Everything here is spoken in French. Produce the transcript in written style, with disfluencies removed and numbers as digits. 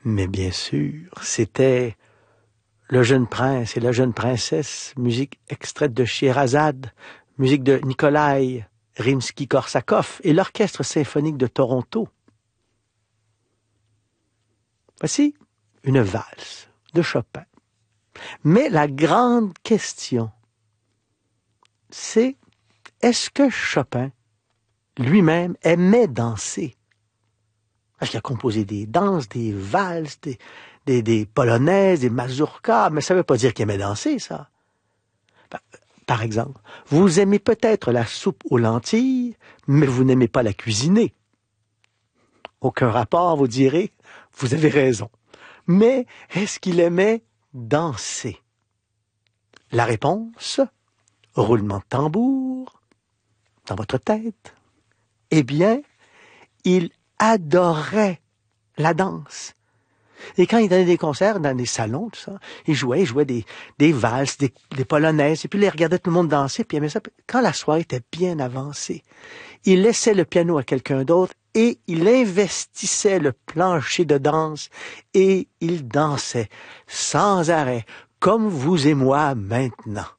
Mais bien sûr, c'était Le jeune prince et la jeune princesse, musique extraite de Scheherazade, musique de Nikolai Rimsky-Korsakov et l'Orchestre symphonique de Toronto. Voici une valse de Chopin. Mais la grande question, c'est est-ce que Chopin lui-même aimait danser? Parce qu'il a composé des danses, des valses, des polonaises, des mazurkas, mais ça ne veut pas dire qu'il aimait danser, ça. Par exemple, vous aimez peut-être la soupe aux lentilles, mais vous n'aimez pas la cuisiner. Aucun rapport, vous direz, vous avez raison. Mais est-ce qu'il aimait danser? La réponse, roulement de tambour, dans votre tête. Eh bien, il adorait la danse. Et quand il donnait des concerts dans des salons, tout ça, il jouait des valses, des polonaises, et puis il regardait tout le monde danser, puis il aimait ça. Quand la soirée était bien avancée, il laissait le piano à quelqu'un d'autre et il investissait le plancher de danse et il dansait sans arrêt, comme vous et moi maintenant.